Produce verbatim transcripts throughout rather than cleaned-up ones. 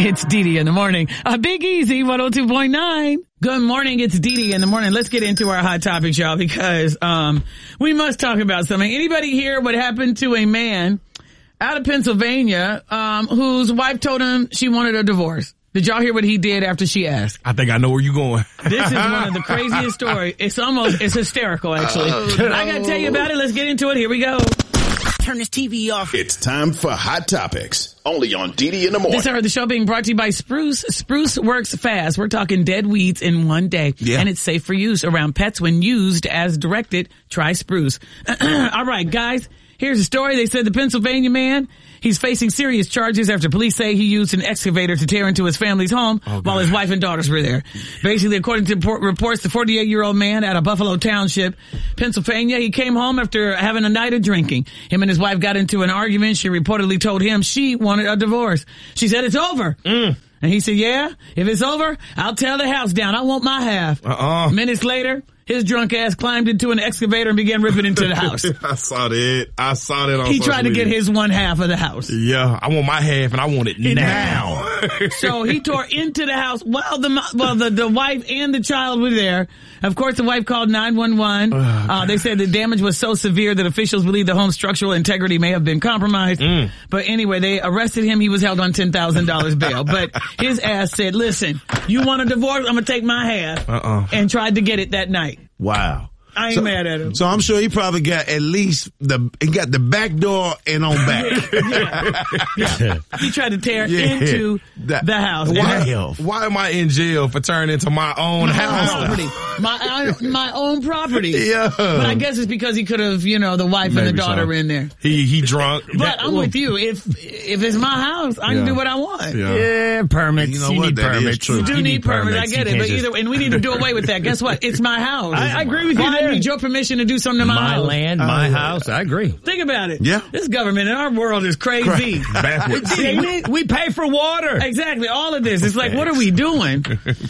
It's Dee Dee in the morning. A Big Easy one oh two point nine. Good morning. It's Dee Dee in the morning. Let's get into our hot topics, y'all, because um we must talk about something. Anybody hear what happened to a man out of Pennsylvania um whose wife told him she wanted a divorce? Did y'all hear what he did after she asked? I think I know where you're going. This is one of the craziest stories. It's almost, it's hysterical, actually. Oh, no. I gotta tell you about it. Let's get into it. Here we go. Turn this T V off. It's time for Hot Topics, only on Dee Dee in the morning. This hour of the show being brought to you by Spruce. Spruce works fast. We're talking dead weeds in one day. Yeah. And it's safe for use around pets when used as directed. Try Spruce. All right, guys. Here's the story. They said the Pennsylvania man, he's facing serious charges after police say he used an excavator to tear into his family's home oh, while his wife and daughters were there. Basically, according to reports, the forty-eight-year-old man out of Buffalo Township, Pennsylvania, he came home after having a night of drinking. Him and his wife got into an argument. She reportedly told him she wanted a divorce. She said, "It's over." Mm. And he said, "Yeah, if it's over, I'll tear the house down. I want my half." Uh-uh. Minutes later, his drunk ass climbed into an excavator and began ripping into the house. I saw that. I saw that on He tried to media. get his one half of the house. Yeah, I want my half and I want it now. now. So he tore into the house while the well the, the wife and the child were there. Of course, the wife called nine one one. Oh, uh, they said the damage was so severe that officials believe the home's structural integrity may have been compromised. Mm. But anyway, they arrested him. He was held on ten thousand dollars bail. But his ass said, "Listen, you want a divorce? I'm going to take my half." Uh-uh. And tried to get it that night. Wow. I ain't so, mad at him. So I'm sure he probably got at least the, he got the back door and on back. yeah. yeah. He tried to tear yeah. into the, the house. Why, why am I in jail for turning into my own my house? Property. my, my own property. Yeah. But I guess it's because he could have, you know, the wife Maybe and the daughter so. in there. He, he drunk. But that, I'm with you. If, if it's my house, I yeah. can do what I want. Yeah, yeah permits. You know you what? Need that permits. is true. You do you need, need permits. permits. I get it. But either, and we need to do away with that. Guess what? It's my house. I, I agree with you. Why there. I need your permission to do something to my, my house. land, my uh, house. I agree. Think about it. Yeah. This government in our world is crazy. Backwards. we, we pay for water. Exactly. All of this. It's like, what are we doing?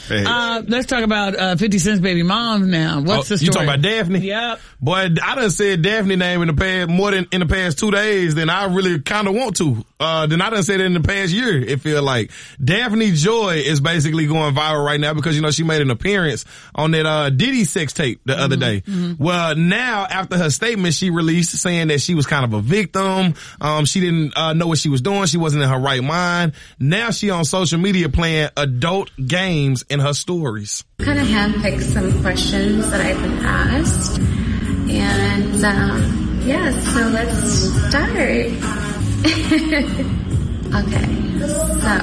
uh, let's talk about uh, fifty Cent's baby mom now. What's oh, the story? You talking about Daphne? Yep. Boy, I done said Daphne name in the past, more than in the past two days than I really kind of want to. Uh, then I done said it in the past year, it feel like. Daphne Joy is basically going viral right now because, you know, she made an appearance on that, uh, Diddy sex tape the mm-hmm. other day. Mm-hmm. Well, now, after her statement, she released saying that she was kind of a victim. Um, she didn't, uh, know what she was doing. She wasn't in her right mind. Now she on social media playing adult games in her stories. Kind of handpicked some questions that I've been asked. And, um, yeah, so let's start. Okay, so,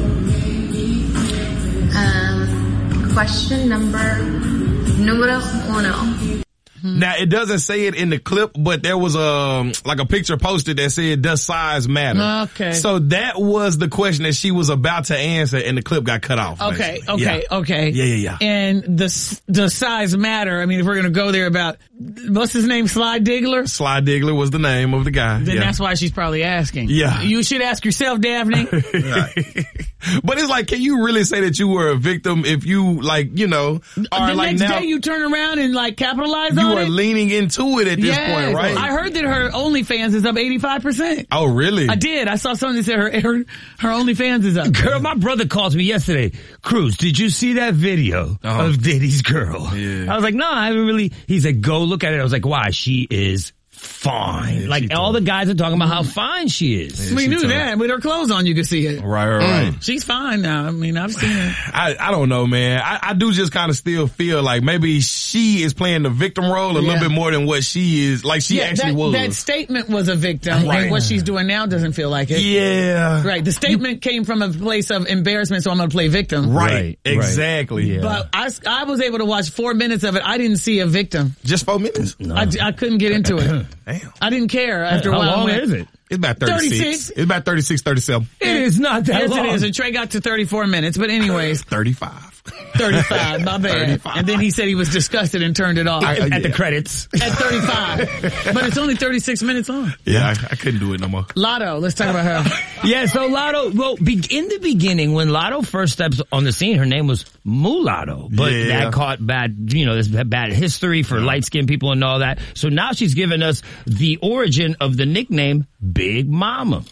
um, question number, numero uno. Now, it doesn't say it in the clip, but there was a, like a picture posted that said, does size matter? Okay. So that was the question that she was about to answer and the clip got cut off. Okay, basically. okay, yeah. okay. Yeah, yeah, yeah. And the, does size matter? I mean, if we're going to go there about, what's his name, Sly Diggler? Sly Diggler was the name of the guy. Then yeah. that's why she's probably asking. Yeah. You should ask yourself, Daphne. But it's like, can you really say that you were a victim if you, like, you know, are the like next now, day you turn around and like capitalize you on are it? leaning into it at this yes. point, right? I heard that her OnlyFans is up eighty-five percent. Oh, really? I did. I saw something that said her, her, her OnlyFans is up. Girl, my brother called me yesterday. Cruz, did you see that video uh-huh. of Diddy's girl? Yeah. I was like, no, I haven't really. He said, go look at it. I was like, why? She is fine. Yeah, like all the guys are talking about how fine she is. Yeah, we knew told. that. With her clothes on, you could see it. Right, right, right. Mm. She's fine now. I mean, I've seen her. I, I don't know, man. I, I do just kind of still feel like maybe she is playing the victim role a yeah. little bit more than what she is, like she yeah, actually that, was. That statement was a victim, right. and what she's doing now doesn't feel like it. Yeah. Right. The statement came from a place of embarrassment, so I'm going to play victim. Right. right. Exactly. Yeah. But I, I was able to watch four minutes of it. I didn't see a victim. Just four minutes? No. I, I couldn't get into it. Damn. I didn't care after a while. How long went, is it? It's about thirty-six. thirty-six. It's about thirty-six, thirty-seven. It is not that yes, long. Yes, it is. And Trey got to thirty-four minutes. But anyways. thirty-five. thirty-five, my bad. thirty-five. And then he said he was disgusted and turned it off. I, at yeah. the credits. At thirty-five. But it's only thirty-six minutes long. Yeah, I, I couldn't do it no more. Lotto, let's talk about her. Yeah, so Lotto, well, be, in the beginning, when Lotto first steps on the scene, her name was Mulatto. But yeah. that caught bad, you know, this bad history for yeah. light-skinned people and all that. So now she's given us the origin of the nickname Big Mama. Um,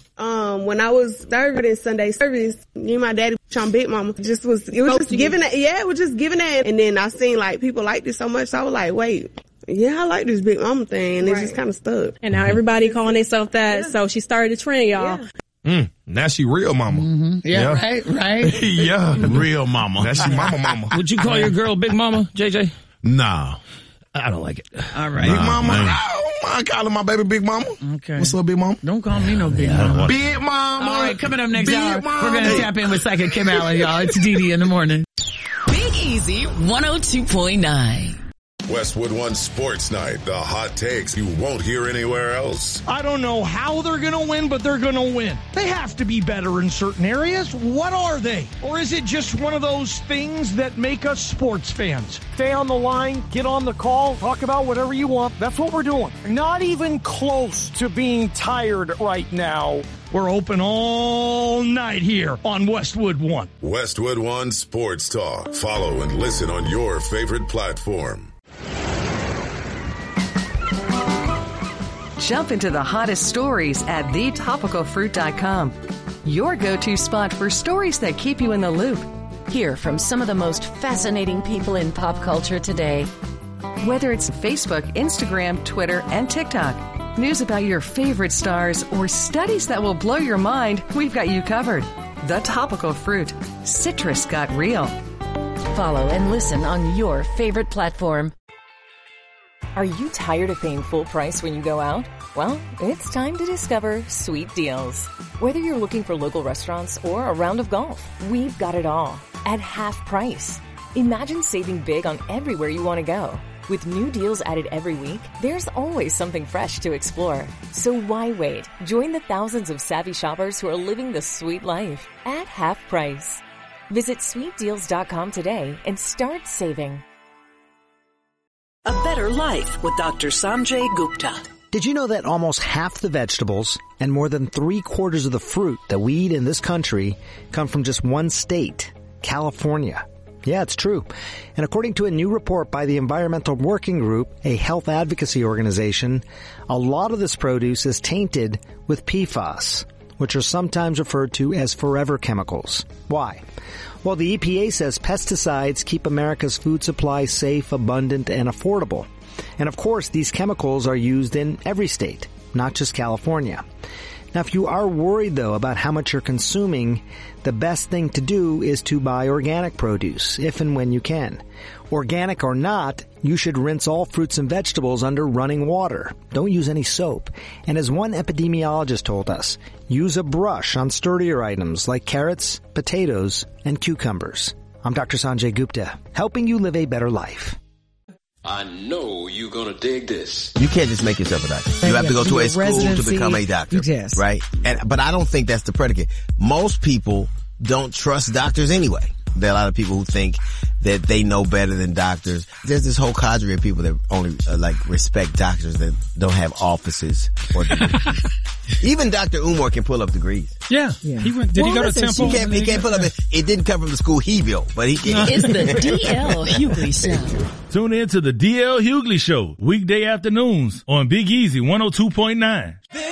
Um, when I was serving in Sunday service, me and my daddy, on Big Mama, just was, it was just giving that, yeah, it was just giving that. And then I seen like people liked it so much, so I was like, wait, yeah, I like this Big Mama thing. And right. It just kind of stuck. And now everybody calling themselves that, yeah. So she started a trend, y'all. Yeah. Mm, now she real mama. Mm-hmm. Yeah, yeah, right, right. Yeah, real mama. Now she mama mama. Would you call your girl Big Mama, J J? Nah. I don't like it. All right. Big nah, Mama. man. I don't mind calling my baby Big Mama. Okay. What's up, Big Mama? Don't call me no Big Mama. Big Mama. All right, coming up next Big hour, Mama. we're going to tap in with Psychic Kim Allen, y'all. It's Dee Dee in the morning. Big Easy one oh two point nine. Westwood One Sports Night. The hot takes you won't hear anywhere else. I don't know how they're going to win, but they're going to win. They have to be better in certain areas. What are they? Or is it just one of those things that make us sports fans? Stay on the line, get on the call, talk about whatever you want. That's what we're doing. Not even close to being tired right now. We're open all night here on Westwood One. Westwood One Sports Talk. Follow and listen on your favorite platform. Jump into the hottest stories at the topical fruit dot com. Your go-to spot for stories that keep you in the loop. Hear from some of the most fascinating people in pop culture today. Whether it's Facebook, Instagram, Twitter, and TikTok, news about your favorite stars, or studies that will blow your mind, we've got you covered. The Topical Fruit. Citrus got real. Follow and listen on your favorite platform. Are you tired of paying full price when you go out? Well, it's time to discover Sweet Deals. Whether you're looking for local restaurants or a round of golf, we've got it all at half price. Imagine saving big on everywhere you want to go. With new deals added every week, there's always something fresh to explore. So why wait? Join the thousands of savvy shoppers who are living the sweet life at half price. Visit sweet deals dot com today and start saving. A Better Life with Doctor Sanjay Gupta. Did you know that almost half the vegetables and more than three quarters of the fruit that we eat in this country come from just one state, California? Yeah, it's true. And according to a new report by the Environmental Working Group, a health advocacy organization, a lot of this produce is tainted with P FAS, which are sometimes referred to as forever chemicals. Why? Well, the E P A says pesticides keep America's food supply safe, abundant, and affordable. And of course, these chemicals are used in every state, not just California. Now, if you are worried, though, about how much you're consuming, the best thing to do is to buy organic produce, if and when you can. Organic or not, you should rinse all fruits and vegetables under running water. Don't use any soap. And as one epidemiologist told us, use a brush on sturdier items like carrots, potatoes, and cucumbers. I'm Doctor Sanjay Gupta, helping you live a better life. I know you're going to dig this. You can't just make yourself a doctor. You have to go to a school to become a doctor. Yes. Right? And, but I don't think that's the predicate. Most people don't trust doctors anyway. There are a lot of people who think that they know better than doctors. There's this whole cadre of people that only uh, like respect doctors that don't have offices or degrees. Even Doctor Umar can pull up degrees. Yeah. yeah. He went, did well, he go to Temple? He can't, he can't pull up it. It didn't come from the school he built, but he can. It's the D L Hughley Show. Tune in to the D L Hughley Show weekday afternoons on Big Easy one oh two point nine.